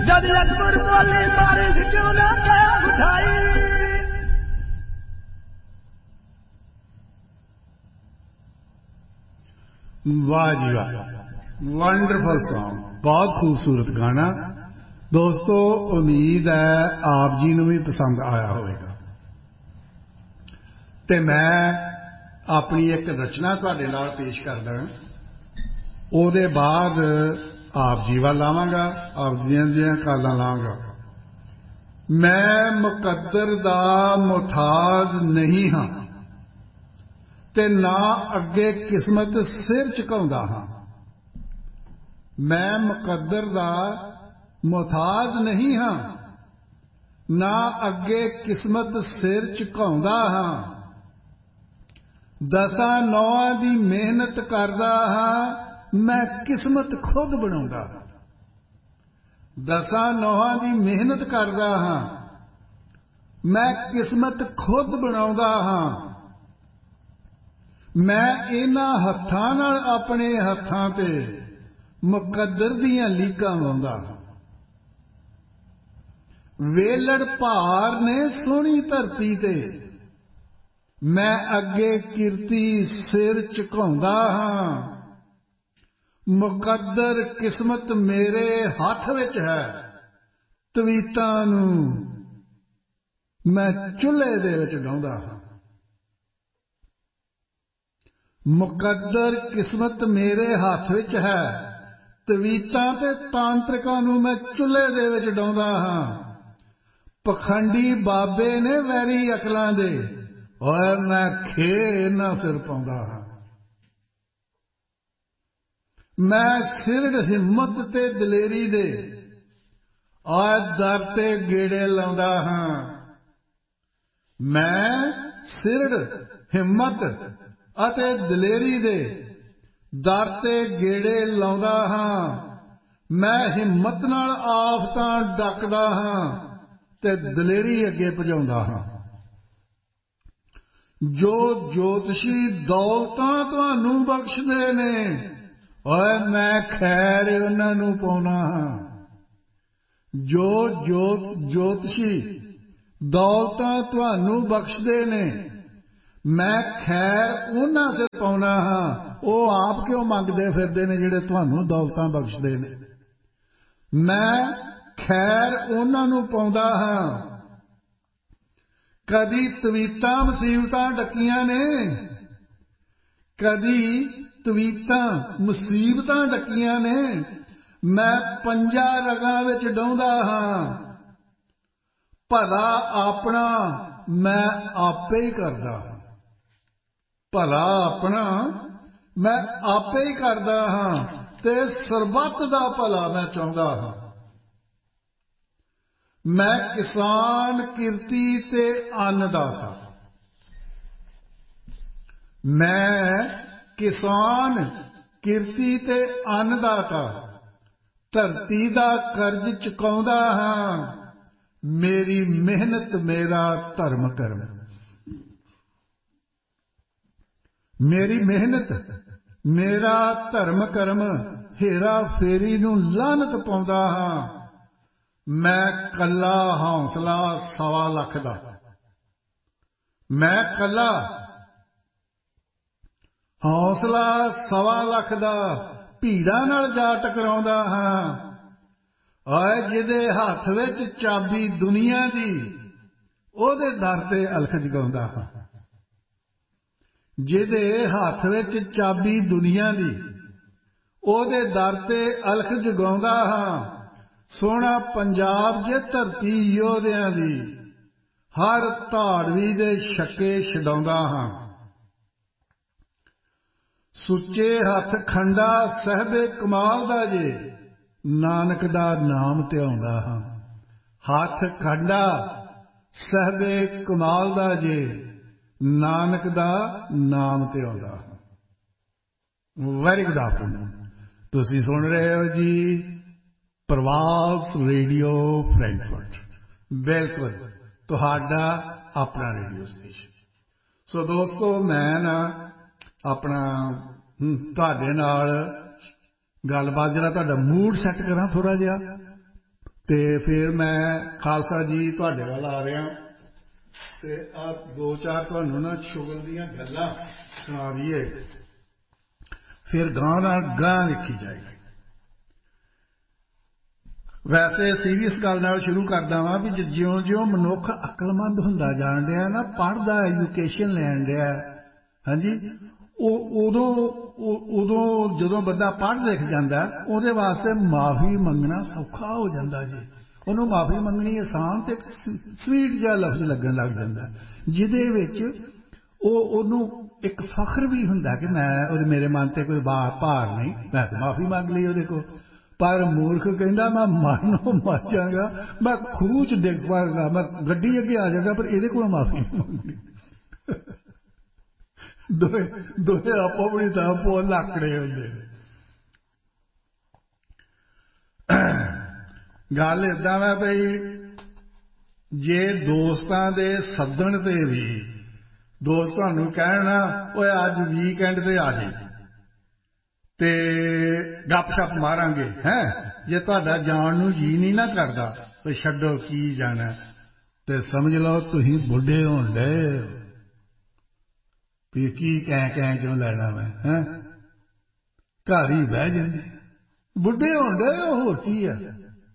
जद अकबर बोले बारिश क्यों ना क्या उठाई। वाह जी वाह, वंडरफुल सॉन्ग, बहुत खूबसूरत गाना। दोस्तों उम्मीद है आप जी ਨੂੰ भी पसंद आया होगा। ਤੇ मैं अपनी एक रचना ਤੁਹਾਡੇ ਨਾਲ पेश करदा, ਉਹਦੇ बाद आप जी ਵੱਲ ਆਵਾਂਗਾ, आप ਦੀਆਂ ਕਾਲਾਂ ਲਾਂਗਾ। मैं मुकद्दर ਦਾ ਮੁਹਤਾਜ नहीं ਹਾਂ ਤੇ ਨਾ ਅੱਗੇ ਕਿਸਮਤ ਸਿਰ ਝੁਕਾਉਂਦਾ ਹਾਂ। मैं मुकद्दर ਦਾ ਮੁਹਤਾਜ नहीं ਹਾਂ, ਨਾ ਅੱਗੇ ਕਿਸਮਤ ਸਿਰ ਝੁਕਾਉਂਦਾ ਹਾਂ। ਦਸਾਂ ਨੌਆਂ ਦੀ ਮਿਹਨਤ ਕਰਦਾ ਹਾਂ, ਮੈਂ ਕਿਸਮਤ ਖੁਦ ਬਣਾਉਂਦਾ ਹਾਂ। ਦਸਾਂ ਨੌਆਂ ਦੀ ਮਿਹਨਤ ਕਰਦਾ ਹਾਂ, ਮੈਂ ਕਿਸਮਤ ਖੁਦ ਬਣਾਉਂਦਾ ਹਾਂ। मैं इन्हां हत्थां नाल अपने हत्थां ते मुकद्दर दीयां लीकां लाउंदा हां। वेलड़ भार ने सोहनी धरती ते, मैं अगे किरती सिर झुकाउंदा हां। मुकद्दर किस्मत मेरे हथ विच है, तवीतां नूं मैं चुल्हे दे विच डाउंदा हां। मुकद्दर किस्मत मेरे हाथ विच है, तवीतां ते तांत्रिकां नूं मैं चुल्हे दे विच डाउंदा हां। पखंडी बाबे ने वैरी अकलां दे, ओए मैं खे इन्हां सिर पाउंदा हां। मैं सिरड़ हिम्मत ते दलेरी दे, ओए दर ते गेड़े लाउंदा हां। मैं सिरड़ हिम्मत ਅਤੇ ਦਲੇਰੀ ਦੇ ਦਰ ਤੇ ਗੇੜੇ ਲਾਉਂਦਾ ਹਾਂ। ਮੈਂ ਹਿੰਮਤ ਨਾਲ ਆਫਤਾਂ ਡੱਕਦਾ ਹਾਂ ਤੇ ਦਲੇਰੀ ਅੱਗੇ ਭਜਾਉਂਦਾ ਹਾਂ। ਜੋ ਜੋਤਸ਼ੀ ਦੌਲਤਾਂ ਤੁਹਾਨੂੰ ਬਖਸ਼ਦੇ ਨੇ, ਓਏ ਮੈਂ ਖੈਰ ਉਹਨਾਂ ਨੂੰ ਪਾਉਣਾ ਹਾਂ। ਜੋ ਜੋਤਸ਼ੀ ਦੌਲਤਾਂ ਤੁਹਾਨੂੰ ਬਖਸ਼ਦੇ ਨੇ, मैं खैर उन्हां से पाउना हां। वो आप क्यों मंगदे फिरदे ने जिहड़े तुहानूं दौलतां बख्शदे ने। मैं खैर उन्हां नूं पाउंदा हां। कदी तवीतां मुसीबतां डकियां ने, कदी तवीतां मुसीबतां डकियां ने, मैं पंजा रगां विच डाउंदा हां। भला अपना मैं आपे ही करदा हां। भला अपना मैं आपे ही करदा हां ते सरबत दा भला मैं चाहुंदा हां। मैं किसान किरती ते अन्नदाता, मैं किसान किरती ते अन्नदाता, धरती दा कर्ज चुकाउंदा हां। मेरी मेहनत मेरा धर्म कर्म, मेरी मेहनत मेरा धर्म कर्म, हेरा फेरी नूं लानत पाउंदा हां। मैं कला हौसला 1.25 लाख दा, मैं कला हौसला 1.25 लाख दा भीड़ां नाल जा टकराउंदा हां। ओए जिहदे हथ विच चाबी दुनिया दी, ओहदे दर ते अलख जगाउंदा हां। जिहदे हथ विच चाबी दुनिया दी, ओहदे दर ते अलख जगाउंदा हां। सोहना पंजाब जे धरती योधियां दी, हर धाड़वी दे छक्के छडाउंदा हां। सुच्चे हथ खंडा सहबे कमाल दा जे, नानक दा नाम धिआउंदा हां। हथ खंडा सहबे कमाल दा जे, नानक दा नाम धिआउंदा हां। Very good afternoon. तुसीं सुन रहे हो जी प्रवास रेडियो फ्रैंकफर्ट, बिल्कुल तुहाडा अपना रेडियो स्टेशन। सो दोस्तों मैं ना अपना तुहाडे नाल गलबात जरा तुहाडा मूड सैट करा थोड़ा जिहा ਤੇ ਫਿਰ ਮੈਂ ਖਾਲਸਾ ਜੀ ਤੁਹਾਡੇ ਵੱਲ ਆ ਰਿਹਾ ਤੇ ਆ ਦੋ ਚਾਰ ਤੁਹਾਨੂੰ ਨਾ ਸ਼ੁਗਲ ਦੀਆਂ ਗੱਲਾਂ ਸੁਣਾ ਦਈਏ, ਫਿਰ ਗਾਂ ਨਾਲ ਗਾਂ ਲਿਖੀ ਜਾਏਗੀ। ਵੈਸੇ ਸੀਰੀਅਸ ਗੱਲ ਨਾਲ ਸ਼ੁਰੂ ਕਰਦਾ ਵਾਂ ਵੀ ਜਿਉਂ ਜਿਉਂ ਮਨੁੱਖ ਅਕਲਮੰਦ ਹੁੰਦਾ ਜਾਣ ਡਿਆ ਨਾ, ਪੜ੍ਹਦਾ, ਐਜੂਕੇਸ਼ਨ ਲੈਣ ਡਿਆ, ਹਾਂਜੀ, ਉਦੋਂ ਜਦੋਂ ਬੰਦਾ ਪੜ੍ਹ ਲਿਖ ਜਾਂਦਾ ਉਹਦੇ ਵਾਸਤੇ ਮਾਫੀ ਮੰਗਣਾ ਸੌਖਾ ਹੋ ਜਾਂਦਾ ਜੀ। ਉਹਨੂੰ ਮਾਫੀ ਮੰਗਣੀ ਆਸਾਨ ਤੇ ਸਵੀਟ ਜਿਹਾ ਲਫ਼ਜ਼ ਲੱਗਣ ਲੱਗ ਜਾਂਦਾ, ਜਿਹਦੇ ਵਿੱਚ ਉਹਨੂੰ ਇੱਕ ਫਖਰ ਵੀ ਹੁੰਦਾ ਕਿ ਮੈਂ ਮੇਰੇ ਮਨ ਤੇ ਕੋਈ ਭਾਰ ਨਹੀਂ, ਮੈਂ ਤਾਂ ਮਾਫੀ ਮੰਗ ਲਈ ਉਹਦੇ ਕੋਲ। ਪਰ ਮੂਰਖ ਕਹਿੰਦਾ ਮੈਂ ਮਰਨੋਂ ਮਰ ਜਾਵਾਂਗਾ, ਮੈਂ ਖੂਹ 'ਚ ਡਿੱਗ ਪਾਂਗਾ, ਮੈਂ ਗੱਡੀ ਅੱਗੇ ਆ ਜਾਵਾਂਗਾ, ਪਰ ਇਹਦੇ ਕੋਲੋਂ ਮਾਫੀ ਨਹੀਂ ਮੰਗਣੀ। ਦੋਵੇਂ ਆਪੋ ਆਪਣੀ ਥਾਂ ਪੋਲ ਲੱਕੜੇ ਹੁੰਦੇ ਨੇ। ਗੱਲ ਏਦਾਂ ਵਾ ਬਈ ਜੇ ਦੋਸਤਾਂ ਦੇ ਸੱਦਣ ਤੇ ਵੀ ਦੋਸਤ ਤੁਹਾਨੂੰ ਕਹਿਣਾ ਓਏ ਅੱਜ ਵੀਕਐਂਡ ਤੇ ਆ ਜਾਈਂ ਤੇ ਗੱਪ ਸ਼ੱਪ ਮਾਰਾਂਗੇ, ਜੇ ਤੁਹਾਡਾ ਜਾਣ ਨੂੰ ਜੀ ਨਹੀਂ ਨਾ ਕਰਦਾ ਤੇ ਛੱਡੋ ਕੀ ਜਾਣਾ, ਤੇ ਸਮਝ ਲਓ ਤੁਸੀਂ ਬੁੱਢੇ ਹੋਣ ਡਏ ਹੋ ਵੀ ਕੀ ਕਹਿ ਕਿਉਂ ਲੈਣਾ ਮੈਂ, ਘਰ ਹੀ ਬਹਿ ਜਾਂਦੇ, ਬੁੱਢੇ ਹੋਣ ਡਏ ਹੋ, ਹੋਰ ਕੀ ਆ।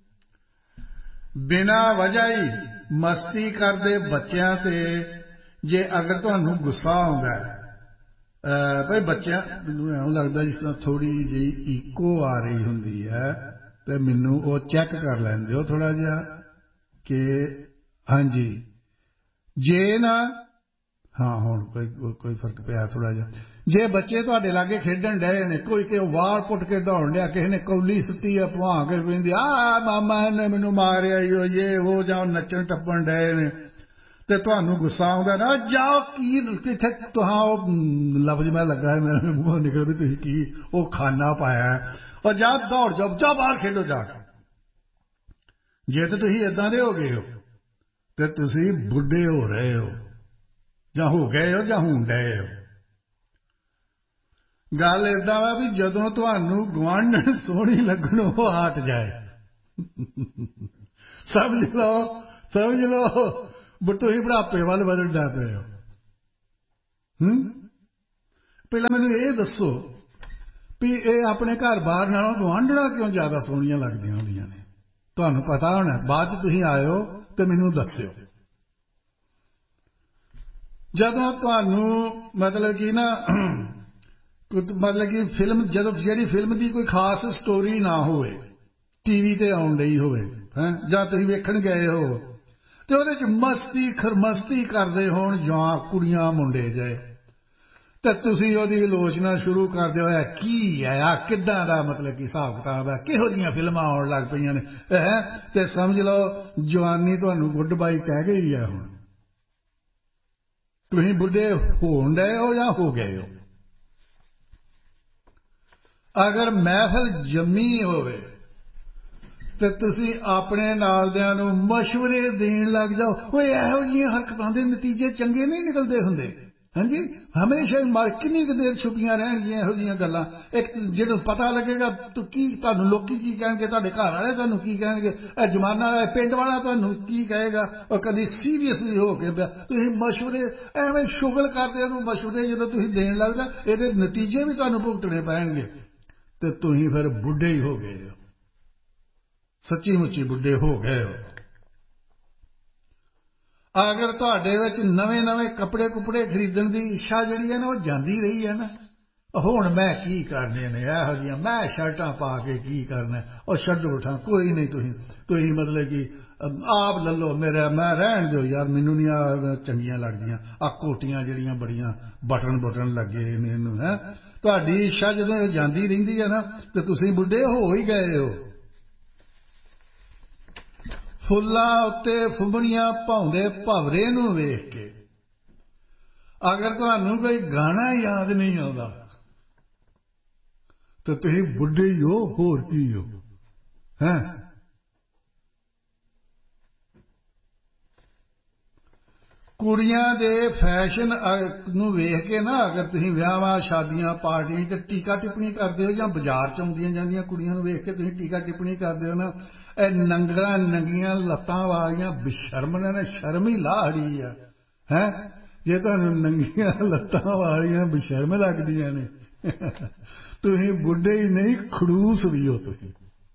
ਬਿਨਾਂ ਵਜ੍ਹਾ ਹੀ ਮਸਤੀ ਕਰਦੇ ਬੱਚਿਆਂ ਤੇ ਜੇ ਅਗਰ ਤੁਹਾਨੂੰ ਗੁੱਸਾ ਆਉਂਦਾ ਭਾਈ ਬੱਚਿਆਂ, ਮੈਨੂੰ ਇਉਂ ਲੱਗਦਾ ਜਿਸ ਤਰ੍ਹਾਂ ਥੋੜ੍ਹੀ ਜਿਹੀ ਈਕੋ ਆ ਰਹੀ ਹੁੰਦੀ ਹੈ, ਤੇ ਮੈਨੂੰ ਉਹ ਚੈੱਕ ਕਰ ਲੈਣ ਦਿਓ ਥੋੜ੍ਹਾ ਜਿਹਾ ਕਿ ਹਾਂਜੀ ਜੇ ਨਾ, ਹਾਂ ਹੁਣ ਕੋਈ ਫਰਕ ਪਿਆ ਥੋੜ੍ਹਾ ਜਿਹਾ। ਜੇ ਬੱਚੇ ਤੁਹਾਡੇ ਲਾਗੇ ਖੇਡਣ ਡਏ ਨੇ, ਕੋਈ ਕਿ ਵਾਰ ਪੁੱਟ ਕੇ ਦੌੜਨ ਡਿਆ, ਕਿਸੇ ਨੇ ਕੌਲੀ ਸੁੱਟੀ ਆ ਭੁਆ ਕੇ ਪੈਂਦੀ, ਮਾਮਾ ਇਹਨੇ ਮੈਨੂੰ ਮਾਰਿਆ ਈ, ਇਹ ਉਹ, ਜਾਂ ਨੱਚਣ ਟੱਪਣ ਡਏ ਨੇ ਤੇ ਤੁਹਾਨੂੰ ਗੁੱਸਾ ਆਉਂਦਾ ਨਾ, ਜਾਓ ਕੀ ਕਿੱਥੇ ਤੁਹਾਂ ਉਹ ਲਫ਼ਜ਼ ਮੈਂ ਲੱਗਾ ਮੇਰੇ ਮੂੰਹੋਂ ਨਿਕਲ ਵੀ ਤੁਸੀਂ ਕੀ ਉਹ ਖਾਨਾ ਪਾਇਆ, ਔਰ ਜਾ ਦੌੜ ਜਾਓ, ਜਾ ਬਾਹਰ ਖੇਡੋ ਜਾ ਕੇ। ਜੇ ਤਾਂ ਤੁਸੀਂ ਏਦਾਂ ਦੇ ਹੋ ਗਏ ਹੋ ਤੇ ਤੁਸੀਂ ਬੁੱਢੇ ਹੋ ਰਹੇ ਹੋ, ਜਾਂ ਹੋ ਗਏ ਹੋ ਜਾਂ ਹੋਣ ਡਏ ਹੋ। ਗੱਲ ਏਦਾਂ ਵਾ ਵੀ ਜਦੋਂ ਤੁਹਾਨੂੰ ਗੁਆਂਢਣ ਸੋਹਣੀ ਲੱਗਣੋਂ ਹਟ ਜਾਏ, ਸਮਝ ਲਓ ਤੁਸੀਂ ਬੁਢਾਪੇ ਵੱਲ ਵਧਣ ਲੱਗ ਪਏ ਹੋ। ਪਹਿਲਾਂ ਮੈਨੂੰ ਇਹ ਦੱਸੋ ਵੀ ਇਹ ਆਪਣੇ ਘਰ ਬਾਹਰ ਨਾਲੋਂ ਗੁਆਂਢਣਾ ਕਿਉਂ ਜ਼ਿਆਦਾ ਸੋਹਣੀਆਂ ਲੱਗਦੀਆਂ ਹੁੰਦੀਆਂ ਨੇ? ਤੁਹਾਨੂੰ ਪਤਾ ਹੋਣਾ, ਬਾਅਦ 'ਚ ਤੁਸੀਂ ਆਇਓ ਤੇ ਮੈਨੂੰ ਦੱਸਿਓ। ਜਦੋਂ ਤੁਹਾਨੂੰ ਮਤਲਬ ਕਿ ਨਾ ਮਤਲਬ ਕਿ ਫਿਲਮ, ਜਦੋਂ ਜਿਹੜੀ ਫਿਲਮ ਦੀ ਕੋਈ ਖਾਸ ਸਟੋਰੀ ਨਾ ਹੋਵੇ, ਟੀਵੀ ਤੇ ਆਉਣ ਡਈ ਹੋਵੇ, ਜਾਂ ਤੁਸੀਂ ਵੇਖਣ ਗਏ ਹੋ ਤੇ ਉਹਦੇ 'ਚ ਮਸਤੀ ਖਰਮਸਤੀ ਕਰਦੇ ਹੋਣ ਜਾਂ ਕੁੜੀਆਂ ਮੁੰਡੇ ਜਿਹੇ, ਤੇ ਤੁਸੀਂ ਉਹਦੀ ਆਲੋਚਨਾ ਸ਼ੁਰੂ ਕਰ ਦਿਓ, ਕੀ ਹੈ ਕਿੱਦਾਂ ਦਾ ਮਤਲਬ ਕਿ ਹਿਸਾਬ ਕਿਤਾਬ ਹੈ, ਕਿਹੋ ਜਿਹੀਆਂ ਫਿਲਮਾਂ ਆਉਣ ਲੱਗ ਪਈਆਂ ਨੇ, ਤੇ ਸਮਝ ਲਓ ਜਵਾਨੀ ਤੁਹਾਨੂੰ ਗੁੱਡ ਬਾਈ ਕਹਿ ਗਈ ਹੈ। ਹੁਣ ਤੁਸੀਂ ਬੁੱਢੇ ਹੋਣ ਡਏ ਹੋ ਜਾਂ ਹੋ ਗਏ ਹੋ। ਅਗਰ ਮਹਿਫਲ ਜੰਮੀ ਹੋਵੇ ਤੇ ਤੁਸੀਂ ਆਪਣੇ ਨਾਲਦਿਆਂ ਨੂੰ ਮਸ਼ਵਰੇ ਦੇਣ ਲੱਗ ਜਾਓ, ਓਏ ਇਹੋ ਜਿਹੀਆਂ ਹਰਕਤਾਂ ਦੇ ਨਤੀਜੇ ਚੰਗੇ ਨਹੀਂ ਨਿਕਲਦੇ ਹੁੰਦੇ, ਹਾਂਜੀ, ਹਮੇਸ਼ਾ ਹੀ ਕਿੰਨੀ ਕੁ ਦੇਰ ਛੁਪੀਆਂ ਰਹਿਣਗੀਆਂ ਇਹੋ ਜਿਹੀਆਂ ਗੱਲਾਂ। ਇੱਕ ਜਦੋਂ ਪਤਾ ਲੱਗੇਗਾ ਤੁਹਾਨੂੰ ਲੋਕੀ ਕੀ ਕਹਿਣਗੇ, ਤੁਹਾਡੇ ਘਰ ਵਾਲੇ ਤੁਹਾਨੂੰ ਕੀ ਕਹਿਣਗੇ, ਇਹ ਜ਼ਮਾਨਾ ਪਿੰਡ ਵਾਲਾ ਤੁਹਾਨੂੰ ਕੀ ਕਹੇਗਾ, ਉਹ ਕਦੀ ਸੀਰੀਅਸਲੀ ਹੋ ਕੇ ਤੁਸੀਂ ਮਸ਼ਵਰੇ ਐਵੇਂ ਸ਼ੁਗਲ ਕਰਦੇ ਨੂੰ ਮਸ਼ਵਰੇ ਜਦੋਂ ਤੁਸੀਂ ਦੇਣ ਲੱਗਦਾ, ਇਹਦੇ ਨਤੀਜੇ ਵੀ ਤੁਹਾਨੂੰ ਭੁਗਤਣੇ ਪੈਣਗੇ ਤੇ ਤੁਸੀਂ ਫਿਰ ਬੁੱਢੇ ਹੀ ਹੋ ਗਏ ਹੋ, ਸੱਚੀ ਮੁੱਚੀ ਬੁੱਢੇ ਹੋ ਗਏ ਹੋ। ਅਗਰ ਤੁਹਾਡੇ ਵਿੱਚ ਨਵੇਂ ਕੱਪੜੇ ਖਰੀਦਣ ਦੀ ਇੱਛਾ ਜਿਹੜੀ ਹੈ ਨਾ, ਉਹ ਜਾਂਦੀ ਰਹੀ ਹੈ ਨਾ, ਹੁਣ ਮੈਂ ਕੀ ਕਰਨੇ ਨੇ ਇਹੋ ਜਿਹੀਆਂ, ਮੈਂ ਸ਼ਰਟਾਂ ਪਾ ਕੇ ਕੀ ਕਰਨਾ, ਉਹ ਛੱਡੋ ਉਠਾ ਕੋਈ ਨਹੀਂ, ਤੁਸੀਂ ਮਤਲਬ ਕਿ ਆਪ ਲੈ ਲਓ, ਮੈਂ ਰਹਿਣ ਦਿਓ ਯਾਰ, ਮੈਨੂੰ ਨਹੀਂ ਆ ਚੰਗੀਆਂ ਲੱਗਦੀਆਂ ਆ ਕੋਟੀਆਂ ਜਿਹੜੀਆਂ ਬੜੀਆਂ ਬਟਨ ਲੱਗੇ ਨੇ ਇਹਨੂੰ, ਤੁਹਾਡੀ ਇੱਛਾ ਜਦੋਂ ਜਾਂਦੀ ਰਹਿੰਦੀ ਹੈ ਨਾ ਤੇ ਤੁਸੀਂ ਬੁੱਢੇ ਹੋ ਹੀ ਗਏ ਹੋ। ਫੁੱਲਾਂ ਉੱਤੇ ਫੁੰਮਣੀਆਂ ਪਾਉਂਦੇ ਭਵਰੇ ਨੂੰ ਵੇਖ ਕੇ ਅਗਰ ਤੁਹਾਨੂੰ ਕੋਈ ਗਾਣਾ ਯਾਦ ਨਹੀਂ ਆਉਂਦਾ ਤਾਂ ਤੁਸੀਂ ਬੁੱਢੇ ਹੀ ਹੋ, ਹੋਰ ਕੀ ਹੋ। ਕੁੜੀਆਂ ਦੇ ਫੈਸ਼ਨ ਨੂੰ ਵੇਖ ਕੇ ਨਾ, ਅਗਰ ਤੁਸੀਂ ਵਿਆਹਾਂ ਸ਼ਾਦੀਆਂ ਪਾਰਟੀਆਂ ਤੇ ਟੀਕਾ ਟਿੱਪਣੀ ਕਰਦੇ ਹੋ, ਜਾਂ ਬਾਜ਼ਾਰ 'ਚ ਆਉਂਦੀਆਂ ਜਾਂਦੀਆਂ ਕੁੜੀਆਂ ਨੂੰ ਵੇਖ ਕੇ ਤੁਸੀਂ ਟੀਕਾ ਟਿੱਪਣੀ ਕਰਦੇ ਹੋ ਨਾ, ਇਹ ਨੰਗਾ ਨੰਗੀਆਂ ਲੱਤਾਂ ਵਾਲੀਆਂ ਬੇਸ਼ਰਮ ਨੇ ਸ਼ਰਮ ਹੀ ਲਾਹੜੀ ਆ ਹੈ ਜੇ ਤੁਹਾਨੂੰ ਨੰਗੀਆਂ ਲੱਤਾਂ ਵਾਲੀਆਂ ਬੇਸ਼ਰਮ ਲੱਗਦੀਆਂ ਨੇ ਤੁਸੀਂ ਬੁੱਢੇ ਹੀ ਨਹੀਂ ਖੜੂਸ ਵੀ ਹੋ ਤੁਸੀਂ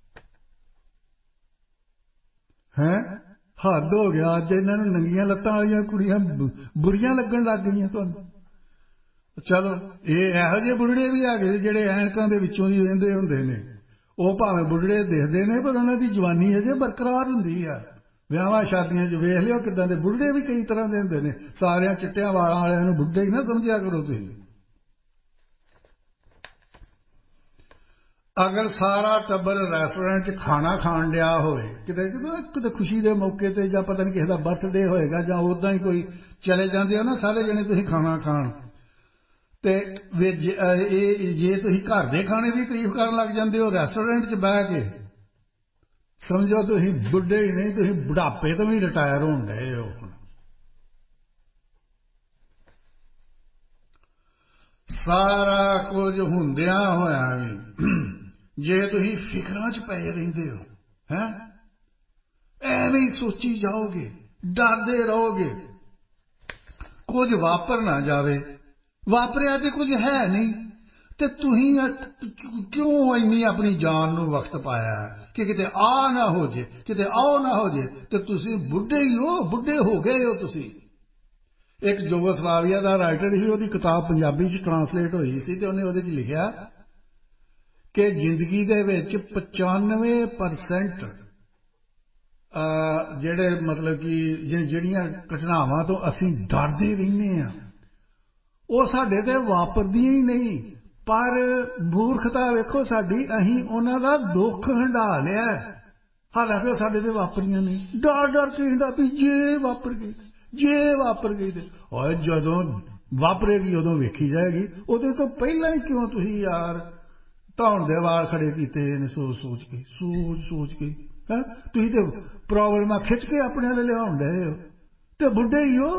ਹੈਂ ਹੱਦ ਹੋ ਗਿਆ ਅੱਜ ਇਹਨਾਂ ਨੂੰ ਨੰਗੀਆਂ ਲੱਤਾਂ ਵਾਲੀਆਂ ਕੁੜੀਆਂ ਬੁਰੀਆਂ ਲੱਗਣ ਲੱਗ ਗਈਆਂ ਤੁਹਾਨੂੰ ਚਲੋ ਇਹ ਇਹੋ ਜਿਹੇ ਬੁੱਢੜੇ ਵੀ ਆ ਗਏ ਜਿਹੜੇ ਐਨਕਾਂ ਦੇ ਵਿੱਚੋਂ ਦੀ ਰਹਿੰਦੇ ਹੁੰਦੇ ਨੇ ਉਹ ਭਾਵੇਂ ਬੁੱਢੜੇ ਦਿਖਦੇ ਨੇ ਪਰ ਉਹਨਾਂ ਦੀ ਜਵਾਨੀ ਅਜੇ ਬਰਕਰਾਰ ਹੁੰਦੀ ਆ ਵਿਆਹਾਂ ਸ਼ਾਦੀਆਂ 'ਚ ਵੇਖ ਲਿਓ ਕਿੱਦਾਂ ਦੇ ਬੁੱਢੜੇ ਵੀ ਕਈ ਤਰ੍ਹਾਂ ਦੇ ਹੁੰਦੇ ਨੇ ਸਾਰਿਆਂ ਚਿੱਟਿਆਂ ਵਾਲਾਂ ਵਾਲਿਆਂ ਨੂੰ ਬੁੱਢੇ ਹੀ ਨਾ ਸਮਝਿਆ ਕਰੋ ਤੁਸੀਂ ਅਗਰ ਸਾਰਾ ਟੱਬਰ ਰੈਸਟੋਰੈਂਟ 'ਚ ਖਾਣਾ ਖਾਣ ਡਿਆ ਹੋਵੇ ਕਿਤੇ ਖੁਸ਼ੀ ਦੇ ਮੌਕੇ ਤੇ ਜਾਂ ਪਤਾ ਨਹੀਂ ਕਿਸੇ ਦਾ ਬਰਥਡੇ ਹੋਏਗਾ ਜਾਂ ਉੱਦਾਂ ਹੀ ਕੋਈ ਚਲੇ ਜਾਂਦੇ ਹੋ ਨਾ ਸਾਰੇ ਜਣੇ ਤੁਸੀਂ ਖਾਣਾ ਖਾਣ ਤੇ ਜੇ ਤੁਸੀਂ ਘਰ ਦੇ ਖਾਣੇ ਦੀ ਤਾਰੀਫ ਕਰਨ ਲੱਗ ਜਾਂਦੇ ਹੋ ਰੈਸਟੋਰੈਂਟ 'ਚ ਬਹਿ ਕੇ ਸਮਝੋ ਤੁਸੀਂ ਬੁੱਢੇ ਹੀ ਨਹੀਂ ਤੁਸੀਂ ਬੁਢਾਪੇ ਤੋਂ ਵੀ ਰਿਟਾਇਰ ਹੋਣ ਡਏ ਹੋ ਸਾਰਾ ਕੁਝ ਹੁੰਦਿਆਂ ਹੋਇਆਂ ਵੀ ਜੇ ਤੁਸੀਂ ਫਿਕਰਾਂ 'ਚ ਪਏ ਰਹਿੰਦੇ ਹੋ ਹੈਂ ਐਵੇਂ ਹੀ ਸੋਚੀ ਜਾਓਗੇ ਡਰਦੇ ਰਹੋਗੇ ਕੁਝ ਵਾਪਰ ਨਾ ਜਾਵੇ ਵਾਪਰਿਆ ਤੇ ਕੁਝ ਹੈ ਨਹੀਂ ਤੇ ਤੁਸੀਂ ਕਿਉਂ ਇੰਨੀ ਆਪਣੀ ਜਾਨ ਨੂੰ ਵਕਤ ਪਾਇਆ ਕਿ ਕਿਤੇ ਆ ਨਾ ਹੋ ਜੇ ਕਿਤੇ ਆਓ ਨਾ ਹੋ ਜੇ ਤੇ ਤੁਸੀਂ ਬੁੱਢੇ ਹੀ ਹੋ ਬੁੱਢੇ ਹੋ ਗਏ ਹੋ ਤੁਸੀਂ ਇੱਕ ਯੂਗੋਸਲਾਵੀਆ ਦਾ ਰਾਈਟਰ ਸੀ ਉਹਦੀ ਕਿਤਾਬ ਪੰਜਾਬੀ 'ਚ ਟਰਾਂਸਲੇਟ ਹੋਈ ਸੀ ਤੇ ਉਹਨੇ ਉਹਦੇ 'ਚ ਲਿਖਿਆ ਕਿ ਜ਼ਿੰਦਗੀ ਦੇ ਵਿੱਚ 95% ਜਿਹੜੇ ਮਤਲਬ ਕਿ ਜਿਹੜੀਆਂ ਘਟਨਾਵਾਂ ਤੋਂ ਅਸੀਂ ਡਰਦੇ ਰਹਿੰਦੇ ਹਾਂ ਉਹ ਸਾਡੇ ਤੇ ਵਾਪਰਦੀਆਂ ਹੀ ਨਹੀਂ ਪਰ ਮੂਰਖਤਾ ਵੇਖੋ ਸਾਡੀ ਅਸੀਂ ਉਹਨਾਂ ਦਾ ਦੁੱਖ ਹੰਢਾ ਲਿਆ ਹਾਲਾਂਕਿ ਉਹ ਸਾਡੇ ਤੇ ਵਾਪਰੀਆਂ ਨਹੀਂ ਡਰ ਕੇ ਹੁੰਦਾ ਵੀ ਜੇ ਵਾਪਰ ਗਈ ਤੇ ਓਏ ਜਦੋਂ ਵਾਪਰੇਗੀ ਉਦੋਂ ਵੇਖੀ ਜਾਏਗੀ ਉਹਦੇ ਤੋਂ ਪਹਿਲਾਂ ਹੀ ਕਿਉਂ ਤੁਸੀਂ ਯਾਰ ਧੌਣ ਦੇ ਵਾਲ ਖੜੇ ਕੀਤੇ ਨੇ ਸੋਚ ਕੇ ਹੈਂ ਤੁਸੀਂ ਤੇ ਪ੍ਰੋਬਲਮਾਂ ਖਿੱਚ ਕੇ ਆਪਣੇ ਨਾਲ ਲਿਆਉਣ ਡਏ ਹੋ ਤੇ ਬੁੱਢੇ ਹੀ ਹੋ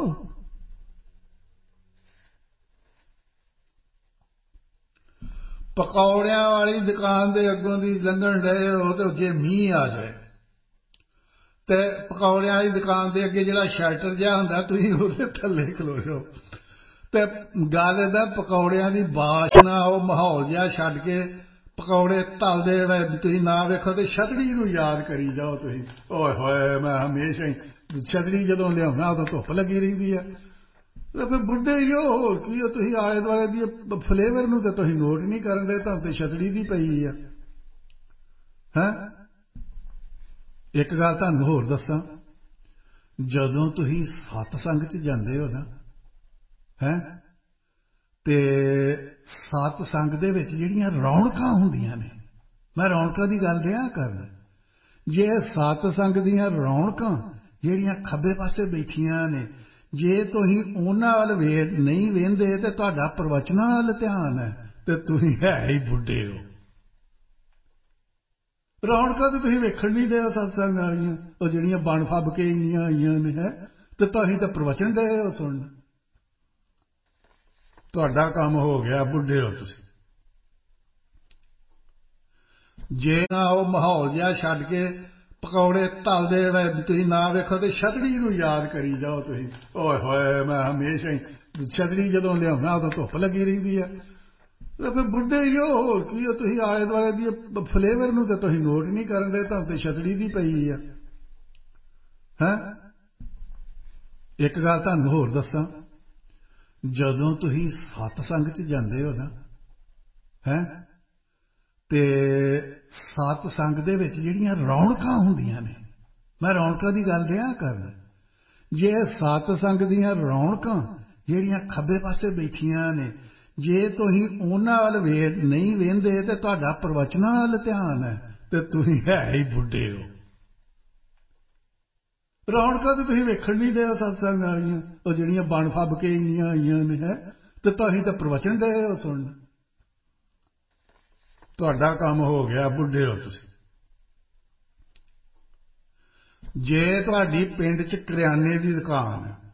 ਪਕੌੜਿਆਂ ਵਾਲੀ ਦੁਕਾਨ ਦੇ ਅੱਗੋਂ ਦੀ ਲੰਘਣ ਡਏ ਹੋ ਤੇ ਜੇ ਮੀਂਹ ਆ ਜਾਏ ਤੇ ਪਕੌੜਿਆਂ ਵਾਲੀ ਦੁਕਾਨ ਦੇ ਅੱਗੇ ਜਿਹੜਾ ਸ਼ੈਲਟਰ ਜਿਹਾ ਹੁੰਦਾ ਤੁਸੀਂ ਉਹਦੇ ਥੱਲੇ ਖਲੋ ਜਾਓ ਤੇ ਗੱਲ ਇਹਦਾ ਪਕੌੜਿਆਂ ਦੀ ਬਾਸ਼ਨਾ ਉਹ ਮਾਹੌਲ ਜਿਹਾ ਛੱਡ ਕੇ ਪਕੌੜੇ ਤਲਦੇ ਤੁਸੀਂ ਨਾ ਵੇਖੋ ਤੇ ਛਤਰੀ ਨੂੰ ਯਾਦ ਕਰੀ ਜਾਓ ਤੁਸੀਂ ਓਏ ਹੋਏ ਮੈਂ ਹਮੇਸ਼ਾ ਹੀ ਛਤਰੀ ਜਦੋਂ ਲਿਆਉਣਾ ਉਦੋਂ ਧੁੱਪ ਲੱਗੀ ਰਹਿੰਦੀ ਆ ਤੇ ਫਿਰ ਬੁੱਢੇ ਹੀ ਹੋ ਹੋਰ ਕੀ ਹੋ ਤੁਸੀਂ ਆਲੇ ਦੁਆਲੇ ਦੀ ਫਲੇਵਰ ਨੂੰ ਤੇ ਤੁਸੀਂ ਨੋਟ ਨਹੀਂ ਕਰਨ ਦੇ ਤੁਹਾਨੂੰ ਤੇ ਛਤਰੀ ਦੀ ਪਈ ਆ ਹੈਂ ਇੱਕ ਗੱਲ ਤੁਹਾਨੂੰ ਹੋਰ ਦੱਸਾਂ ਜਦੋਂ ਤੁਸੀਂ ਸਤਸੰਗ 'ਚ ਜਾਂਦੇ ਹੋ ਨਾ ਹੈਂ ਤੇ ਸਤਸੰਗ ਦੇ ਵਿੱਚ ਜਿਹੜੀਆਂ ਰੌਣਕਾਂ ਹੁੰਦੀਆਂ ਨੇ ਮੈਂ ਰੌਣਕਾਂ ਦੀ ਗੱਲ ਰਿਹਾ ਕਰਨ ਜੇ ਸਤਸੰਗ ਦੀਆਂ ਰੌਣਕਾਂ ਜਿਹੜੀਆਂ ਖੱਬੇ ਪਾਸੇ ਬੈਠੀਆਂ ਨੇ ਜੇ ਤੁਸੀਂ ਉਹਨਾਂ ਵੱਲ ਨਹੀਂ ਵੇਖਦੇ ਤੇ ਤੁਹਾਡਾ ਪ੍ਰਵਚਨਾਂ ਵੱਲ ਧਿਆਨ ਹੈ ਤੇ ਤੁਸੀਂ ਹੈ ਹੀ ਬੁੱਢੇ ਹੋ ਰੌਣਕਾਂ ਤਾਂ ਤੁਸੀਂ ਵੇਖਣ ਨਹੀਂ ਦੇ ਸਤਸੰਗ ਵਾਲੀਆਂ ਉਹ ਜਿਹੜੀਆਂ ਬਣ ਫੱਬ ਕੇ ਇੰਨੀਆਂ ਆਈਆਂ ਨੇ ਹੈ ਤੇ ਤੁਸੀਂ ਤਾਂ ਪ੍ਰਵਚਨ ਡਏ ਹੋ ਸੁਣਨ ਤੁਹਾਡਾ ਕੰਮ ਹੋ ਗਿਆ ਬੁੱਢੇ ਹੋ ਤੁਸੀਂ ਜੇ ਨਾ ਉਹ ਮਾਹੌਲ ਜਿਹਾ ਛੱਡ ਕੇ ਪਕੌੜੇ ਤਲਦੇ ਤੁਸੀਂ ਨਾ ਵੇਖੋ ਤੇ ਛਤਰੀ ਨੂੰ ਯਾਦ ਕਰੀ ਜਾਓ ਤੁਸੀਂ ਓਏ ਹੋਏ ਮੈਂ ਹਮੇਸ਼ਾ ਹੀ ਛਤਰੀ ਜਦੋਂ ਲਿਆਉਣਾ ਉਦੋਂ ਧੁੱਪ ਲੱਗੀ ਰਹਿੰਦੀ ਆ ਤੇ ਫਿਰ ਬੁੱਢੇ ਹੀ ਹੋ ਹੋਰ ਕੀ ਹੋ ਤੁਸੀਂ ਆਲੇ ਦੁਆਲੇ ਦੀ ਫਲੇਵਰ ਨੂੰ ਤੇ ਤੁਸੀਂ ਨੋਟ ਨਹੀਂ ਕਰਨ ਦੇ ਤੁਹਾਨੂੰ ਤੇ ਛਤਰੀ ਦੀ ਪਈ ਆ ਹੈਂ ਇੱਕ ਗੱਲ ਤੁਹਾਨੂੰ ਹੋਰ ਦੱਸਾਂ ਜਦੋਂ ਤੁਸੀਂ ਸਤਸੰਗ 'ਚ ਜਾਂਦੇ ਹੋ ਨਾ ਹੈਂ ਤੇ ਸਤਸੰਗ ਦੇ ਵਿੱਚ ਜਿਹੜੀਆਂ ਰੌਣਕਾਂ ਹੁੰਦੀਆਂ ਨੇ ਮੈਂ ਰੌਣਕਾਂ ਦੀ ਗੱਲ ਰਿਹਾ ਕਰਨ ਜੇ ਸਤਸੰਗ ਦੀਆਂ ਰੌਣਕਾਂ ਜਿਹੜੀਆਂ ਖੱਬੇ ਪਾਸੇ ਬੈਠੀਆਂ ਨੇ ਜੇ ਤੁਸੀਂ ਉਹਨਾਂ ਵੱਲ ਨਹੀਂ ਵੇਖਦੇ ਤੇ ਤੁਹਾਡਾ ਪ੍ਰਵਚਨਾਂ ਵੱਲ ਧਿਆਨ ਹੈ ਤੇ ਤੁਸੀਂ ਹੈ ਹੀ ਬੁੱਢੇ ਹੋ ਰੌਣਕਾਂ ਤਾਂ ਤੁਸੀਂ ਵੇਖਣ ਨਹੀਂ ਦੇ ਸਤਸੰਗ ਵਾਲੀਆਂ ਉਹ ਜਿਹੜੀਆਂ ਬਣ ਫੱਬ ਕੇ ਇੰਨੀਆਂ ਆਈਆਂ ਨੇ ਹੈ ਤੇ ਤੁਸੀਂ ਤਾਂ ਪ੍ਰਵਚਨ ਡਏ ਹੋ ਸੁਣਨ ਤੁਹਾਡਾ ਕੰਮ ਹੋ ਗਿਆ ਬੁੱਢੇ ਹੋ ਤੁਸੀਂ ਜੇ ਤੁਹਾਡੀ ਪਿੰਡ 'ਚ ਕਰਿਆਨੇ ਦੀ ਦੁਕਾਨ ਹੈ